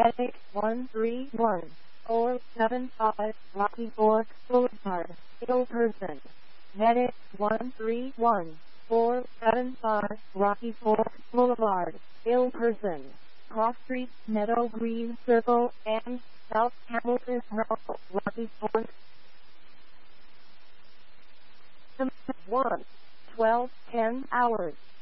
Medic 131 475 Rocky Fork Boulevard, ill person. Medic 131 475 Rocky Fork Boulevard, ill person. Cross Street, Meadow Green Circle, and South Hamilton Road, Rocky Fork. 1, 12, 10 hours.